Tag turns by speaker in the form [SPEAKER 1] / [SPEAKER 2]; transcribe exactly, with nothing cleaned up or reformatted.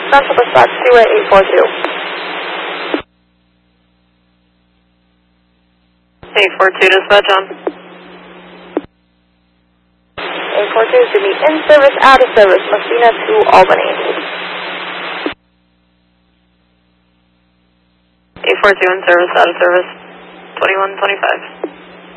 [SPEAKER 1] Central Dispatch two eight eight four two.
[SPEAKER 2] eight four two dispatch on.
[SPEAKER 1] eight four two is going to be in service, out of service, Messina to Albany.
[SPEAKER 2] eight four two in service, out of service, twenty-one twenty-five.